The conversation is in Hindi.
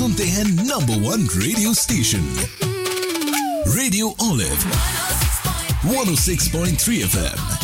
सुनते हैं number 1 radio station radio olive 106.3 FM।